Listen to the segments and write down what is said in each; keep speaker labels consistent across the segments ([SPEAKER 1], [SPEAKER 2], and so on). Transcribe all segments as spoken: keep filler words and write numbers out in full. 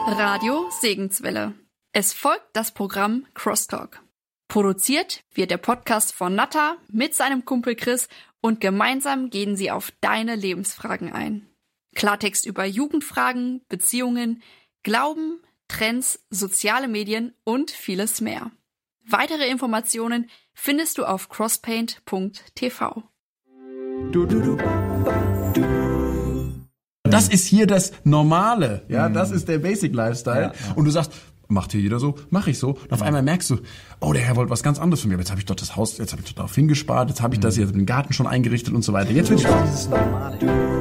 [SPEAKER 1] Radio Segenswelle. Es folgt das Programm Crosstalk. Produziert wird der Podcast von Natta mit seinem Kumpel Chris und gemeinsam gehen sie auf deine Lebensfragen ein. Klartext über Jugendfragen, Beziehungen, Glauben, Trends, soziale Medien und vieles mehr. Weitere Informationen findest du auf crosspaint punkt t v.
[SPEAKER 2] Du, du, du, du. Das ist hier das Normale, ja, mhm. Das ist der Basic Lifestyle. Ja, ja. Und du sagst, macht hier jeder so, mach ich so. Und auf einmal merkst du, oh, der Herr wollte was ganz anderes von mir. Jetzt habe ich dort das Haus, jetzt habe ich darauf hingespart, jetzt habe ich mhm. das, jetzt den Garten schon eingerichtet und so weiter. Jetzt will ich dieses Normale.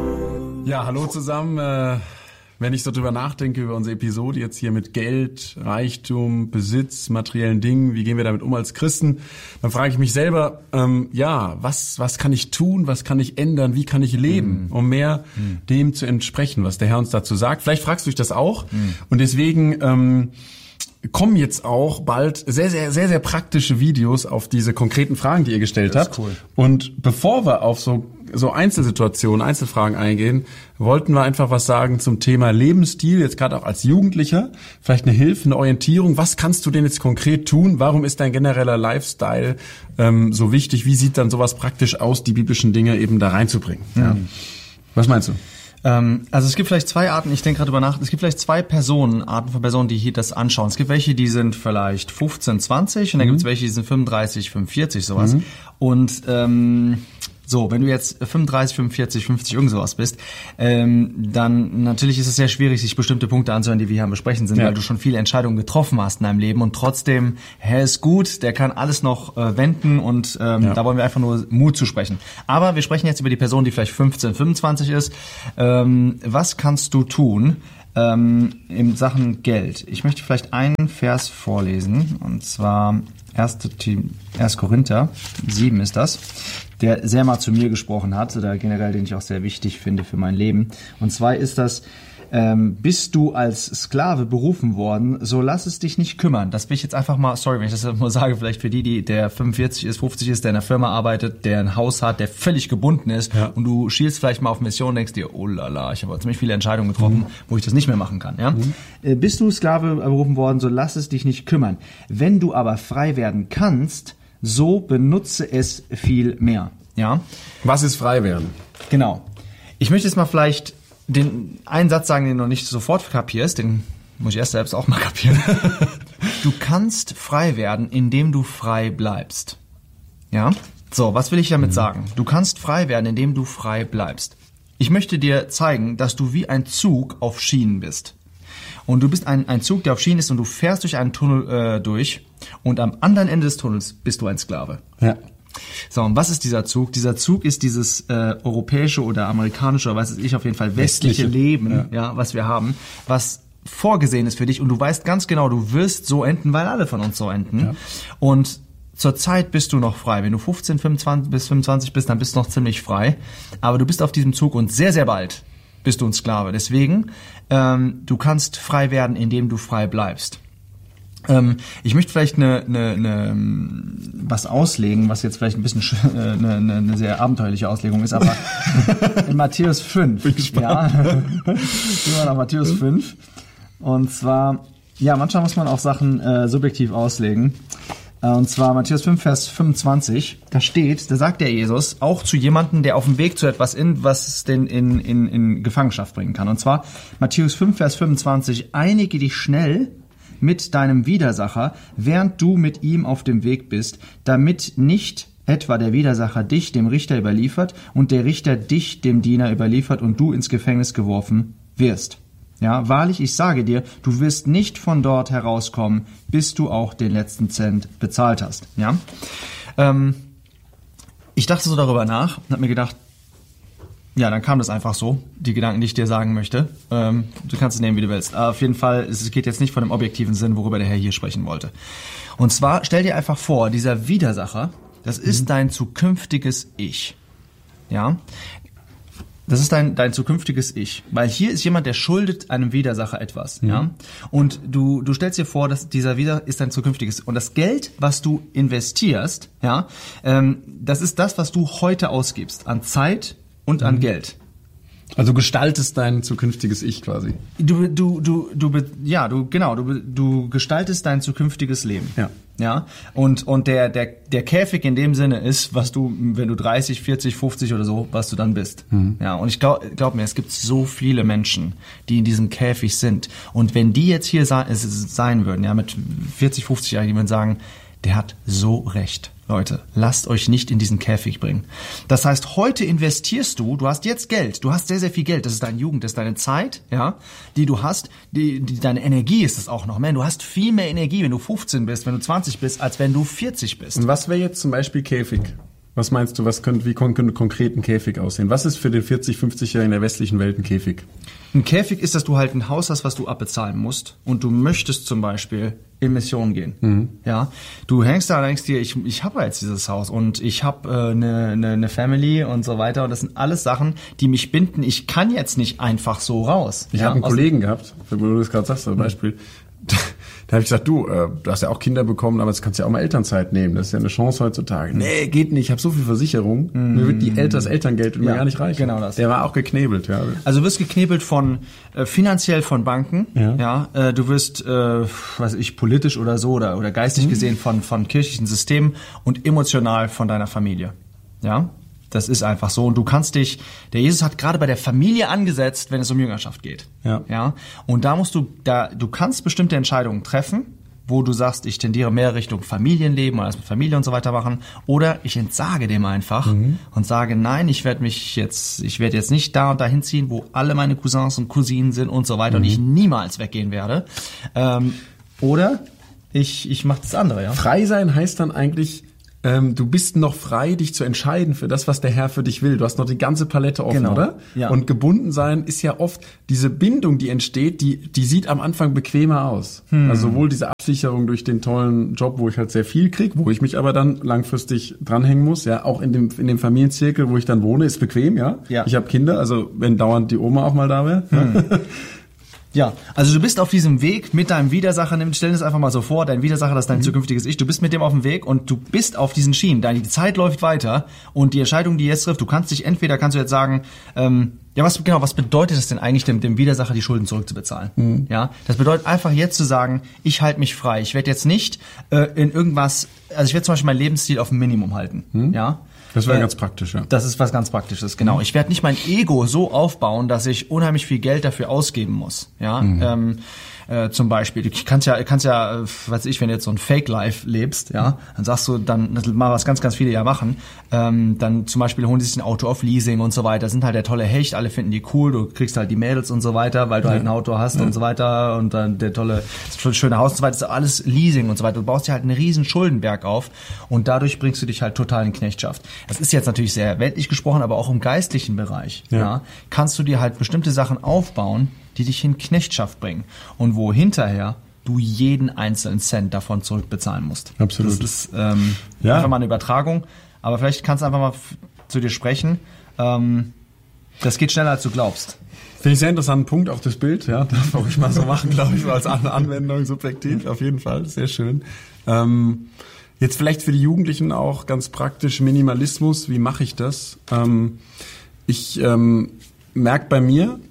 [SPEAKER 2] Ja, hallo zusammen. Äh, wenn ich so drüber nachdenke über unsere Episode jetzt hier mit Geld, Reichtum, Besitz, materiellen Dingen, wie gehen wir damit um als Christen, dann frage ich mich selber, ähm, ja, was was kann ich tun, was kann ich ändern, wie kann ich leben, mhm. um mehr mhm. dem zu entsprechen, was der Herr uns dazu sagt. Vielleicht fragst du dich das auch mhm. und deswegen ähm, kommen jetzt auch bald sehr, sehr, sehr, sehr praktische Videos auf diese konkreten Fragen, die ihr gestellt habt. Cool. Und bevor wir auf so, so Einzelsituationen, Einzelfragen eingehen, wollten wir einfach was sagen zum Thema Lebensstil, jetzt gerade auch als Jugendlicher. Vielleicht eine Hilfe, eine Orientierung. Was kannst du denn jetzt konkret tun? Warum ist dein genereller Lifestyle ähm, so wichtig? Wie sieht dann sowas praktisch aus, die biblischen Dinge eben da reinzubringen? Mhm. Ja. Was meinst du?
[SPEAKER 3] Also es gibt vielleicht zwei Arten, ich denke gerade drüber nach, es gibt vielleicht zwei Personen, Arten von Personen, die hier das anschauen. Es gibt welche, die sind vielleicht fünfzehn, zwanzig und dann mhm. gibt es welche, die sind fünfunddreißig, fünfundvierzig, sowas. Mhm. Und ähm, so, wenn du jetzt fünfunddreißig, fünfundvierzig, fünfzig, irgend sowas bist, ähm, dann natürlich ist es sehr schwierig, sich bestimmte Punkte anzuhören, die wir hier am Besprechen sind, ja. weil du schon viele Entscheidungen getroffen hast in deinem Leben und trotzdem, Herr ist gut, der kann alles noch äh, wenden und ähm, ja. da wollen wir einfach nur Mut zu sprechen. Aber wir sprechen jetzt über die Person, die vielleicht fünfzehn, fünfundzwanzig ist. Ähm, was kannst du tun ähm, in Sachen Geld? Ich möchte vielleicht einen Vers vorlesen, und zwar erster Korinther sieben ist das, der sehr mal zu mir gesprochen hat, oder generell, den ich auch sehr wichtig finde für mein Leben. Und zwar ist das, ähm, bist du als Sklave berufen worden, so lass es dich nicht kümmern. Das will ich jetzt einfach mal, sorry, wenn ich das mal sage, vielleicht für die, die der fünfundvierzig ist, fünfzig ist, der in einer Firma arbeitet, der ein Haus hat, der völlig gebunden ist ja. und du schielst vielleicht mal auf Mission und denkst dir, oh lala, ich habe ziemlich viele Entscheidungen getroffen, mhm. wo ich das nicht mehr machen kann. Ja? Mhm. Äh, bist du Sklave berufen worden, so lass es dich nicht kümmern. Wenn du aber frei werden kannst, so benutze es viel mehr. Ja.
[SPEAKER 2] Was ist frei werden?
[SPEAKER 3] Genau. Ich möchte jetzt mal vielleicht den einen Satz sagen, den du noch nicht sofort kapierst, den muss ich erst selbst auch mal kapieren. Du kannst frei werden, indem du frei bleibst. Ja? So, was will ich damit sagen? Du kannst frei werden, indem du frei bleibst. Ich möchte dir zeigen, dass du wie ein Zug auf Schienen bist. Und du bist ein, ein Zug, der auf Schienen ist und du fährst durch einen Tunnel äh, durch und am anderen Ende des Tunnels bist du ein Sklave. Ja. So, und was ist dieser Zug? Dieser Zug ist dieses äh, europäische oder amerikanische, oder was weiß ich, auf jeden Fall westliche, westliche. Leben, ja. ja, was wir haben, was vorgesehen ist für dich und du weißt ganz genau, du wirst so enden, weil alle von uns so enden. Ja. Und zurzeit bist du noch frei. Wenn du fünfzehn, fünfundzwanzig bis fünfundzwanzig bist, dann bist du noch ziemlich frei. Aber du bist auf diesem Zug und sehr, sehr bald bist du ein Sklave. Deswegen, ähm, du kannst frei werden, indem du frei bleibst. Ähm, ich möchte vielleicht eine, eine, eine, was auslegen, was jetzt vielleicht ein bisschen äh, eine, eine sehr abenteuerliche Auslegung ist, aber in Matthäus fünf. Bin gespannt. Ja, gehen wir nach Matthäus fünf. Und zwar, ja, manchmal muss man auch Sachen äh, subjektiv auslegen. Äh, und zwar Matthäus fünf, Vers fünfundzwanzig. Da steht, da sagt der Jesus auch zu jemandem, der auf dem Weg zu etwas in, was es den in, in, in Gefangenschaft bringen kann. Und zwar Matthäus fünf, Vers fünfundzwanzig. Einige dich schnell mit deinem Widersacher, während du mit ihm auf dem Weg bist, damit nicht etwa der Widersacher dich dem Richter überliefert und der Richter dich dem Diener überliefert und du ins Gefängnis geworfen wirst. Ja, wahrlich, ich sage dir, du wirst nicht von dort herauskommen, bis du auch den letzten Cent bezahlt hast. Ja, ähm, ich dachte so darüber nach und habe mir gedacht, ja, dann kam das einfach so, die Gedanken, die ich dir sagen möchte. Ähm, du kannst es nehmen, wie du willst. Aber auf jeden Fall, es geht jetzt nicht von dem objektiven Sinn, worüber der Herr hier sprechen wollte. Und zwar, stell dir einfach vor, dieser Widersacher, das ist mhm. dein zukünftiges Ich. Ja? Das ist dein, dein zukünftiges Ich. Weil hier ist jemand, der schuldet einem Widersacher etwas. Mhm. Ja? Und du, du stellst dir vor, dass dieser Widersacher ist dein zukünftiges. Und das Geld, was du investierst, ja, ähm, das ist das, was du heute ausgibst. An Zeit und an mhm. Geld.
[SPEAKER 2] Also gestaltest dein zukünftiges Ich quasi.
[SPEAKER 3] Du, du, du, du, ja, du, genau, du, du gestaltest dein zukünftiges Leben.
[SPEAKER 2] Ja.
[SPEAKER 3] Ja. Und, und der, der, der Käfig in dem Sinne ist, was du, wenn du dreißig, vierzig, fünfzig oder so, was du dann bist. Mhm. Ja. Und ich glaub, glaub mir, es gibt so viele Menschen, die in diesem Käfig sind. Und wenn die jetzt hier sein würden, ja, mit vierzig, fünfzig Jahren, die würden sagen, der hat so recht. Leute, lasst euch nicht in diesen Käfig bringen. Das heißt, heute investierst du, du hast jetzt Geld, du hast sehr, sehr viel Geld, das ist deine Jugend, das ist deine Zeit, ja, die du hast, die, die, deine Energie ist es auch noch mehr. Du hast viel mehr Energie, wenn du fünfzehn bist, wenn du zwanzig bist, als wenn du vierzig bist.
[SPEAKER 2] Und was wäre jetzt zum Beispiel Käfig? Was meinst du, was könnte, wie könnte konkret ein Käfig aussehen? Was ist für den vierzig-, fünfzig-Jährigen in der westlichen Welt ein Käfig?
[SPEAKER 3] Ein Käfig ist, dass du halt ein Haus hast, was du abbezahlen musst und du möchtest zum Beispiel in Mission gehen. Mhm. Ja, du hängst da und denkst dir, ich, ich habe jetzt dieses Haus und ich habe eine äh, ne, ne, ne Family und so weiter und das sind alles Sachen, die mich binden. Ich kann jetzt nicht einfach so raus.
[SPEAKER 2] Ich
[SPEAKER 3] ja,
[SPEAKER 2] habe einen Kollegen gehabt, wo du das gerade sagst, zum Beispiel. Da habe ich gesagt, du, äh, du hast ja auch Kinder bekommen, aber jetzt kannst du ja auch mal Elternzeit nehmen. Das ist ja eine Chance heutzutage. Nee, geht nicht. Ich habe so viel Versicherung. Mm. Mir wird die Eltern, das Elterngeld ja, mir gar nicht reichen.
[SPEAKER 3] Genau das.
[SPEAKER 2] Der war auch geknebelt, ja.
[SPEAKER 3] Also du wirst geknebelt von äh, finanziell von Banken, ja. ja äh, du wirst, äh, weiß ich, politisch oder so oder oder geistig mm. gesehen von von kirchlichen Systemen und emotional von deiner Familie. Ja. Das ist einfach so. Und du kannst dich, der Jesus hat gerade bei der Familie angesetzt, wenn es um Jüngerschaft geht.
[SPEAKER 2] Ja.
[SPEAKER 3] Ja. Und da musst du, da, du kannst bestimmte Entscheidungen treffen, wo du sagst, ich tendiere mehr Richtung Familienleben oder das mit Familie und so weiter machen. Oder ich entsage dem einfach mhm. und sage, nein, ich werde mich jetzt, ich werde jetzt nicht da und dahin ziehen, wo alle meine Cousins und Cousinen sind und so weiter mhm. und ich niemals weggehen werde. Ähm, oder ich, ich mache das andere, ja.
[SPEAKER 2] Frei sein heißt dann eigentlich, Ähm, du bist noch frei, dich zu entscheiden für das, was der Herr für dich will. Du hast noch die ganze Palette offen,
[SPEAKER 3] genau.
[SPEAKER 2] oder?
[SPEAKER 3] Ja.
[SPEAKER 2] Und gebunden sein ist ja oft, diese Bindung, die entsteht, die die sieht am Anfang bequemer aus. Hm. Also sowohl diese Absicherung durch den tollen Job, wo ich halt sehr viel kriege, wo ich mich aber dann langfristig dranhängen muss, ja, auch in dem in dem Familienzirkel, wo ich dann wohne, ist bequem, ja.
[SPEAKER 3] ja.
[SPEAKER 2] Ich habe Kinder, also wenn dauernd die Oma auch mal da wäre. Hm.
[SPEAKER 3] Ja, also du bist auf diesem Weg mit deinem Widersacher, stell dir das einfach mal so vor, dein Widersacher, das ist dein mhm. zukünftiges Ich, du bist mit dem auf dem Weg und du bist auf diesen Schienen, deine Zeit läuft weiter und die Entscheidung, die jetzt trifft, du kannst dich entweder, kannst du jetzt sagen, ähm, ja, was genau, was bedeutet es denn eigentlich, dem, dem Widersacher die Schulden zurückzubezahlen? Mhm. Ja, das bedeutet einfach jetzt zu sagen, ich halte mich frei, ich werde jetzt nicht äh, in irgendwas, also ich werde zum Beispiel meinen Lebensstil auf ein Minimum halten, mhm. ja.
[SPEAKER 2] Das wäre
[SPEAKER 3] äh,
[SPEAKER 2] ganz praktisch, ja.
[SPEAKER 3] Das ist was ganz Praktisches, genau. Mhm. Ich werde nicht mein Ego so aufbauen, dass ich unheimlich viel Geld dafür ausgeben muss, ja. Mhm. Ähm, äh, zum Beispiel, du kannst ja, kannst ja, weiß ich, wenn du jetzt so ein Fake-Life lebst, ja, dann sagst du, dann mal was ganz, ganz viele ja machen, ähm, dann zum Beispiel holen sie sich ein Auto auf Leasing und so weiter, sind halt der tolle Hecht, alle finden die cool, du kriegst halt die Mädels und so weiter, weil du ja. halt ein Auto hast ja. und so weiter und dann der tolle, das schöne Haus und so weiter, das ist alles Leasing und so weiter. Du baust dir halt einen riesen Schuldenberg auf und dadurch bringst du dich halt total in Knechtschaft. Das ist jetzt natürlich sehr weltlich gesprochen, aber auch im geistlichen Bereich, ja, ja kannst du dir halt bestimmte Sachen aufbauen, die dich in Knechtschaft bringen und wo hinterher du jeden einzelnen Cent davon zurückbezahlen musst.
[SPEAKER 2] Absolut.
[SPEAKER 3] Das ist ähm, ja. einfach mal eine Übertragung, aber vielleicht kannst du einfach mal f- zu dir sprechen. Ähm, das geht schneller, als du glaubst.
[SPEAKER 2] Finde ich sehr interessanten Punkt, auch das Bild, ja, darf auch ich mal so machen, glaube ich, als Anwendung subjektiv, auf jeden Fall, sehr schön. Ähm, jetzt vielleicht für die Jugendlichen auch ganz praktisch Minimalismus, wie mache ich das? Ähm, ich ähm, merke bei mir,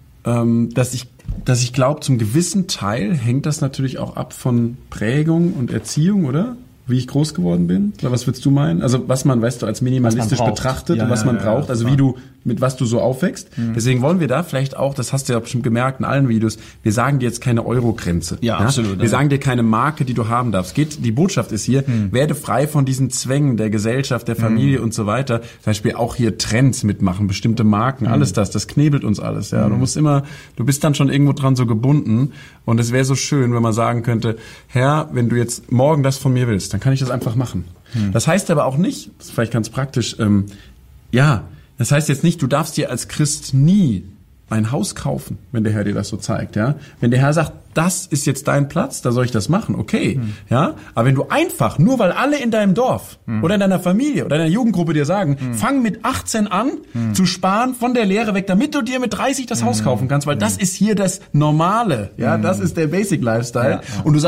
[SPEAKER 2] dass ich, dass ich glaube, zum gewissen Teil hängt das natürlich auch ab von Prägung und Erziehung, oder? Wie ich groß geworden bin? Oder was würdest du meinen? Also was man, weißt du, als minimalistisch betrachtet
[SPEAKER 3] ja,
[SPEAKER 2] und was
[SPEAKER 3] ja,
[SPEAKER 2] man
[SPEAKER 3] ja,
[SPEAKER 2] braucht,
[SPEAKER 3] ja,
[SPEAKER 2] also wie du, mit was du so aufwächst. Mhm. Deswegen wollen wir da vielleicht auch, das hast du ja bestimmt gemerkt in allen Videos, wir sagen dir jetzt keine Euro-Grenze.
[SPEAKER 3] Ja, ja? absolut.
[SPEAKER 2] Wir ja. sagen dir keine Marke, die du haben darfst. Geht, die Botschaft ist hier, mhm. werde frei von diesen Zwängen der Gesellschaft, der Familie mhm. und so weiter. Zum Beispiel auch hier Trends mitmachen, bestimmte Marken, mhm. alles das, das knebelt uns alles. Ja, mhm. Du musst immer, du bist dann schon irgendwo dran so gebunden und es wäre so schön, wenn man sagen könnte, Herr, wenn du jetzt morgen das von mir willst, dann kann ich das einfach machen. Mhm. Das heißt aber auch nicht, das ist vielleicht ganz praktisch, ähm, ja, das heißt jetzt nicht, du darfst dir als Christ nie ein Haus kaufen, wenn der Herr dir das so zeigt, ja. Wenn der Herr sagt, das ist jetzt dein Platz, da soll ich das machen, okay, mhm. ja. Aber wenn du einfach, nur weil alle in deinem Dorf mhm. oder in deiner Familie oder in deiner Jugendgruppe dir sagen, mhm. fang mit achtzehn an mhm. zu sparen von der Lehre weg, damit du dir mit dreißig das mhm. Haus kaufen kannst, weil mhm. das ist hier das Normale, ja. Mhm. Das ist der Basic Lifestyle. Ja, ja. Und du sagst,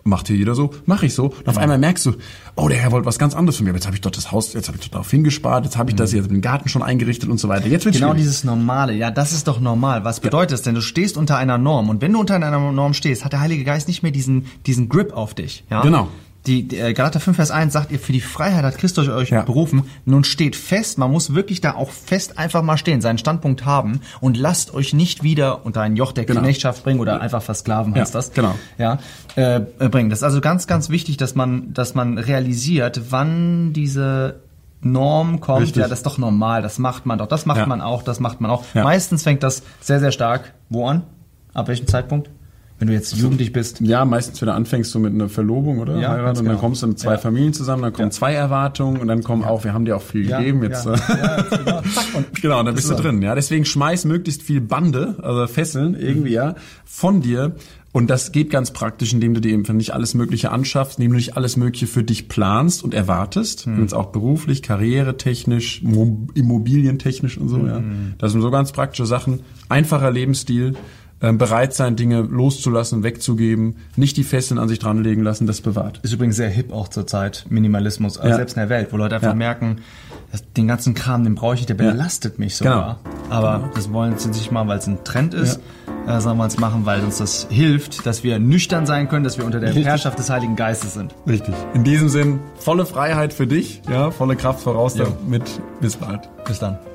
[SPEAKER 2] macht hier jeder so, mache ich so. Und auf einmal merkst du, oh, der Herr wollte was ganz anderes von mir. Aber jetzt habe ich dort das Haus, jetzt habe ich dort darauf hingespart, jetzt habe ich das, jetzt den Garten schon eingerichtet und so weiter. Jetzt wird's
[SPEAKER 3] genau
[SPEAKER 2] schwierig.
[SPEAKER 3] Dieses Normale, ja, das ist doch normal. Was bedeutet das denn? Du stehst unter einer Norm und wenn du unter einer Norm stehst, hat der Heilige Geist nicht mehr diesen diesen Grip auf dich. Ja?
[SPEAKER 2] Genau.
[SPEAKER 3] Die, die äh, Galater fünf, Vers eins sagt, ihr für die Freiheit hat Christus euch
[SPEAKER 2] Ja.
[SPEAKER 3] berufen. Nun steht fest, man muss wirklich da auch fest einfach mal stehen, seinen Standpunkt haben und lasst euch nicht wieder unter ein Joch der
[SPEAKER 2] Genau.
[SPEAKER 3] Knechtschaft bringen oder einfach versklaven heißt
[SPEAKER 2] Ja,
[SPEAKER 3] das.
[SPEAKER 2] genau.
[SPEAKER 3] Ja, äh, äh, bringen. Das ist also ganz, ganz wichtig, dass man, dass man realisiert, wann diese Norm kommt.
[SPEAKER 2] Richtig.
[SPEAKER 3] Ja, das ist doch normal, das macht man doch, das macht
[SPEAKER 2] Ja.
[SPEAKER 3] man auch, das macht man auch.
[SPEAKER 2] Ja.
[SPEAKER 3] Meistens fängt das sehr, sehr stark wo an? Ab welchem Zeitpunkt? Wenn du jetzt jugendlich bist.
[SPEAKER 2] Ja, meistens, wenn du anfängst so mit einer Verlobung, oder?
[SPEAKER 3] Ja,
[SPEAKER 2] Heirat,
[SPEAKER 3] ganz
[SPEAKER 2] und dann
[SPEAKER 3] genau.
[SPEAKER 2] kommst du in zwei
[SPEAKER 3] Ja.
[SPEAKER 2] Familien zusammen, dann kommen
[SPEAKER 3] Ja.
[SPEAKER 2] zwei Erwartungen und dann kommen auch, wir haben dir auch viel
[SPEAKER 3] Ja,
[SPEAKER 2] gegeben, jetzt,
[SPEAKER 3] ja.
[SPEAKER 2] äh,
[SPEAKER 3] Ja, genau. Zack, und
[SPEAKER 2] genau, und dann bist du
[SPEAKER 3] so.
[SPEAKER 2] drin, ja. Deswegen schmeiß möglichst viel Bande, also Fesseln, irgendwie, ja, von dir. Und das geht ganz praktisch, indem du dir eben nicht alles Mögliche anschaffst, indem du nicht alles Mögliche für dich planst und erwartest,
[SPEAKER 3] Hm.
[SPEAKER 2] übrigens auch beruflich, karrieretechnisch, mo- immobilientechnisch und so,
[SPEAKER 3] Hm.
[SPEAKER 2] ja. Das sind so ganz praktische Sachen. Einfacher Lebensstil, ähm, bereit sein, Dinge loszulassen, wegzugeben, nicht die Fesseln an sich dranlegen lassen, das bewahrt.
[SPEAKER 3] Ist übrigens sehr hip auch zur Zeit, Minimalismus, also
[SPEAKER 2] Ja.
[SPEAKER 3] selbst in der Welt, wo Leute einfach
[SPEAKER 2] Ja.
[SPEAKER 3] merken, dass den ganzen Kram, den brauche ich, der belastet mich sogar. Aber das wollen sie nicht machen, weil es ein Trend ist, äh, sondern wollen es machen, weil uns das hilft, dass wir nüchtern sein können, dass wir unter der
[SPEAKER 2] Richtig.
[SPEAKER 3] Herrschaft des Heiligen Geistes sind.
[SPEAKER 2] Richtig. In diesem Sinn, volle Freiheit für dich, ja, volle Kraft voraus
[SPEAKER 3] Ja.
[SPEAKER 2] damit. Bis bald.
[SPEAKER 3] Bis dann.